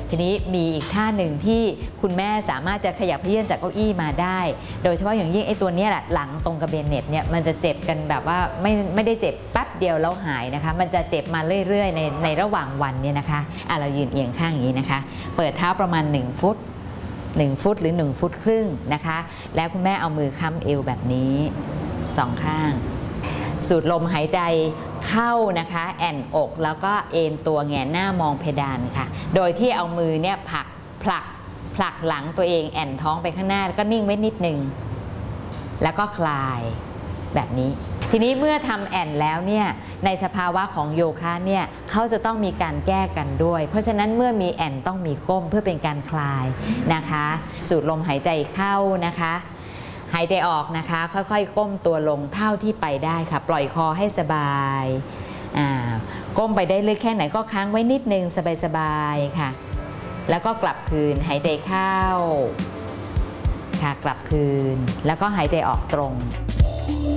ทีนี้มีอีกท่าหนึ่งที่คุณแม่สามารถจะขยับเขยื้อนจากเก้าอี้มาได้โดยเฉพาะอย่างยิ่งไอ้ตัวนี้แหละหลังตรงกระเบนเน็ตเนี่ยมันจะเจ็บกันแบบว่าไม่ได้เจ็บแป๊บเดียวแล้วหายนะคะมันจะเจ็บมาเรื่อยๆในระหว่างวันเนี่ยนะคะเรายืนเอียงข้างอย่างนี้นะคะเปิดเท้าประมาณ1 ฟุตหรือ1 ฟุตครึ่งนะคะแล้วคุณแม่เอามือค้ำเอวแบบนี้2 ข้างสูดลมหายใจเข้านะคะแอนอกแล้วก็เอนตัวแงนหน้ามองเพดานค่ะโดยที่เอามือเนี่ยผลักหลังตัวเองแอนท้องไปข้างหน้าแล้วก็นิ่งไว้นิดนึงแล้วก็คลายแบบนี้ทีนี้เมื่อทำแอนแล้วเนี่ยในสภาวะของโยคะเนี่ยเขาจะต้องมีการแก้กันด้วยเพราะฉะนั้นเมื่อมีแอนต้องมีก้มเพื่อเป็นการคลายนะคะสูดลมหายใจเข้านะคะหายใจออกนะคะค่อยๆก้มตัวลงเท่าที่ไปได้ค่ะปล่อยคอให้สบายก้มไปได้เลยแค่ไหนก็ค้างไว้นิดนึงสบายๆค่ะแล้วก็กลับคืนหายใจเข้าค่ะกลับคืนแล้วก็หายใจออกตรง